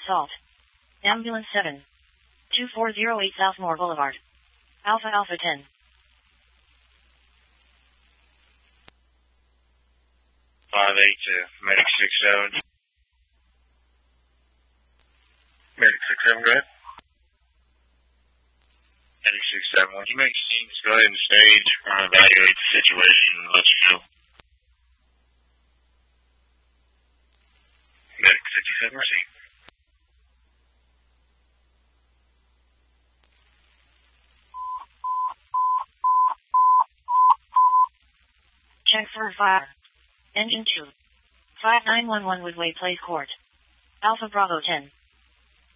Salt. Ambulance 7. 2408 Southmore Boulevard. Alpha Alpha 10. To Medic 67. Medic 67, go ahead. Medic 67, when you make scenes, go ahead and stage or evaluate the situation and let us know. Medic 67, proceed. Check for fire. Engine 2. 5911 Woodway Place Court. Alpha Bravo 10.